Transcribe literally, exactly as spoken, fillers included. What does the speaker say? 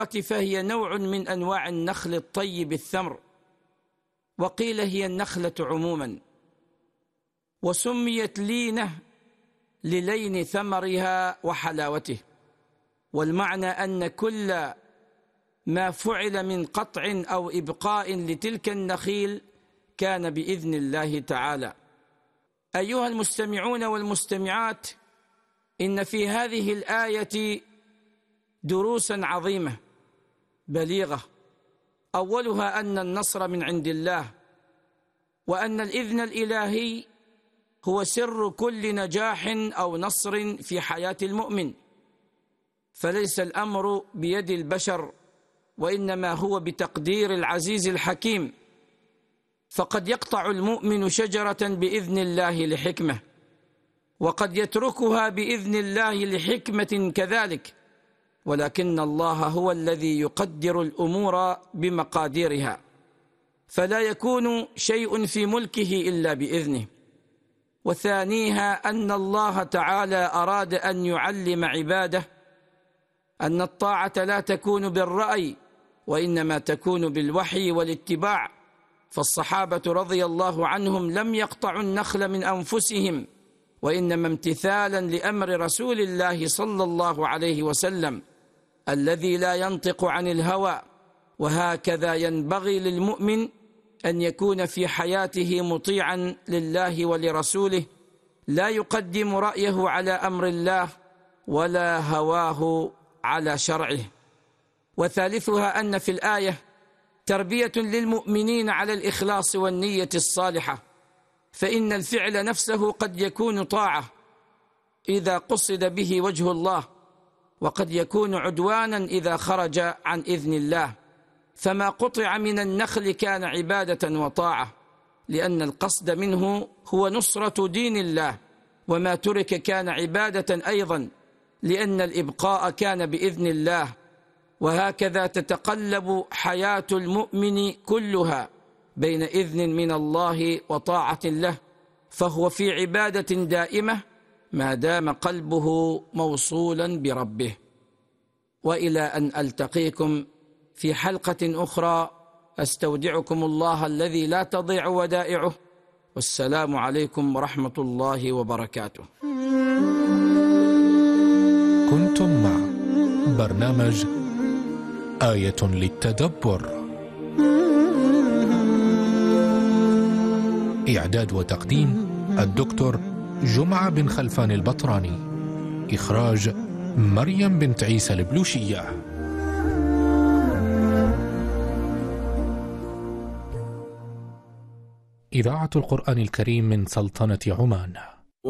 فهي نوع من أنواع النخل الطيب الثمر، وقيل هي النخلة عموما، وسميت لينة للين ثمرها وحلاوته. والمعنى أن كل ما فعل من قطع أو إبقاء لتلك النخيل كان بإذن الله تعالى. أيها المستمعون والمستمعات، إن في هذه الآية دروسا عظيمة بليغة، أولها أن النصر من عند الله، وأن الإذن الإلهي هو سر كل نجاح أو نصر في حياة المؤمن، فليس الأمر بيد البشر، وإنما هو بتقدير العزيز الحكيم. فقد يقطع المؤمن شجرة بإذن الله لحكمة، وقد يتركها بإذن الله لحكمة كذلك، ولكن الله هو الذي يقدر الأمور بمقاديرها، فلا يكون شيء في ملكه إلا بإذنه. وثانيها أن الله تعالى أراد أن يعلم عباده أن الطاعة لا تكون بالرأي، وإنما تكون بالوحي والاتباع. فالصحابة رضي الله عنهم لم يقطعوا النخل من أنفسهم، وإنما امتثالا لأمر رسول الله صلى الله عليه وسلم الذي لا ينطق عن الهوى. وهكذا ينبغي للمؤمن أن يكون في حياته مطيعا لله ولرسوله، لا يقدم رأيه على أمر الله ولا هواه على شرعه. وثالثها أن في الآية تربية للمؤمنين على الإخلاص والنية الصالحة، فإن الفعل نفسه قد يكون طاعة إذا قصد به وجه الله، وقد يكون عدوانا إذا خرج عن إذن الله. فما قطع من النخل كان عبادة وطاعة، لأن القصد منه هو نصرة دين الله، وما ترك كان عبادة أيضا، لأن الإبقاء كان بإذن الله. وهكذا تتقلب حياة المؤمن كلها بين إذن من الله وطاعة له، فهو في عبادة دائمة ما دام قلبه موصولا بربه. وإلى أن ألتقيكم في حلقة أخرى، أستودعكم الله الذي لا تضيع ودائعه، والسلام عليكم ورحمة الله وبركاته. كنتم مع برنامج آية للتدبر، إعداد وتقديم الدكتور جمعة بن خلفان البطراني، إخراج مريم بنت عيسى البلوشية. إذاعة القرآن الكريم من سلطنة عمان.